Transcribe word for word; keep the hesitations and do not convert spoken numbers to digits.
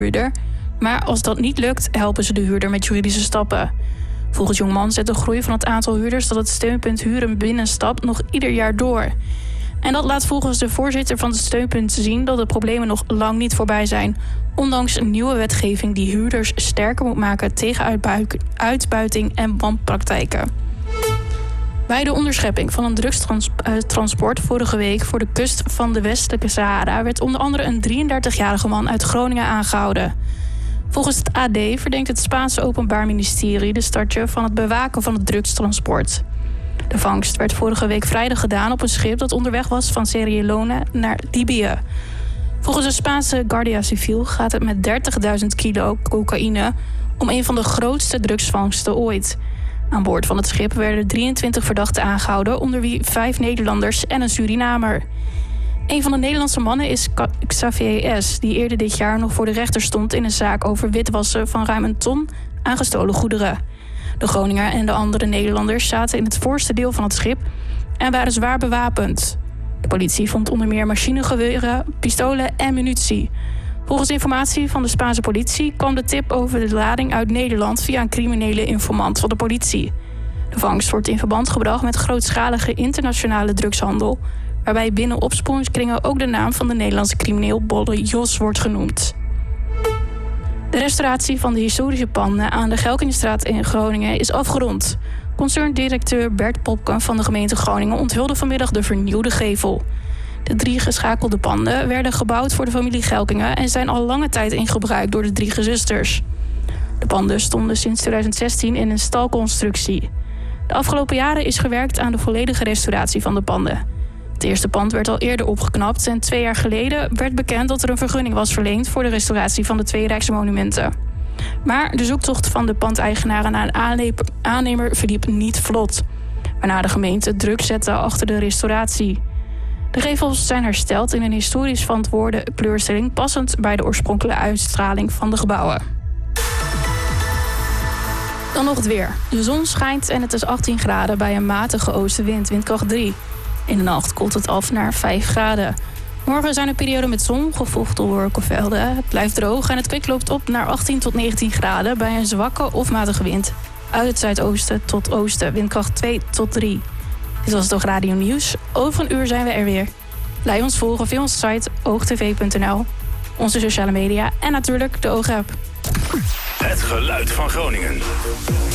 huurder. Maar als dat niet lukt, helpen ze de huurder met juridische stappen. Volgens Jongman zet de groei van het aantal huurders dat het steunpunt huren binnenstapt nog ieder jaar door. En dat laat volgens de voorzitter van het steunpunt zien dat de problemen nog lang niet voorbij zijn. Ondanks een nieuwe wetgeving die huurders sterker moet maken tegen uitbuiting en wanpraktijken. Bij de onderschepping van een drugstransport vorige week voor de kust van de westelijke Sahara werd onder andere een drieëndertigjarige man uit Groningen aangehouden. Volgens het A D verdenkt het Spaanse Openbaar Ministerie de startje van het bewaken van het drugstransport. De vangst werd vorige week vrijdag gedaan op een schip dat onderweg was van Sierra Leone naar Libië. Volgens de Spaanse Guardia Civil gaat het met dertigduizend kilo cocaïne om een van de grootste drugsvangsten ooit. Aan boord van het schip werden drieëntwintig verdachten aangehouden, onder wie vijf Nederlanders en een Surinamer. Een van de Nederlandse mannen is Xavier S., die eerder dit jaar nog voor de rechter stond in een zaak over witwassen van ruim een ton aan gestolen goederen. De Groninger en de andere Nederlanders zaten in het voorste deel van het schip en waren zwaar bewapend. De politie vond onder meer machinegeweren, pistolen en munitie. Volgens informatie van de Spaanse politie kwam de tip over de lading uit Nederland via een criminele informant van de politie. De vangst wordt in verband gebracht met grootschalige internationale drugshandel, waarbij binnen opsporingskringen ook de naam van de Nederlandse crimineel Bolle Jos wordt genoemd. De restauratie van de historische panden aan de Gelkingestraat in Groningen is afgerond. Concerndirecteur Bert Popken van de gemeente Groningen onthulde vanmiddag de vernieuwde gevel. De drie geschakelde panden werden gebouwd voor de familie Gelkingen en zijn al lange tijd in gebruik door de drie gezusters. De panden stonden sinds twintig zestien in een stalconstructie. De afgelopen jaren is gewerkt aan de volledige restauratie van de panden. Het eerste pand werd al eerder opgeknapt en twee jaar geleden werd bekend dat er een vergunning was verleend voor de restauratie van de twee Rijksmonumenten. Maar de zoektocht van de pandeigenaren naar een aannemer verliep niet vlot, waarna de gemeente druk zette achter de restauratie. De gevels zijn hersteld in een historisch verantwoorde kleurstelling passend bij de oorspronkelijke uitstraling van de gebouwen. Dan nog het weer. De zon schijnt en het is achttien graden bij een matige oostenwind, windkracht drie. In de nacht koelt het af naar vijf graden. Morgen zijn er perioden met zon, gevolgd door wolkenvelden. Het blijft droog en het kwik loopt op naar achttien tot negentien graden bij een zwakke of matige wind. Uit het zuidoosten tot oosten, windkracht twee tot drie. Dit was toch Radio Nieuws. Over een uur zijn we er weer. Blijf ons volgen via onze site oogtv punt n l, onze sociale media en natuurlijk de Oog-app. Het geluid van Groningen.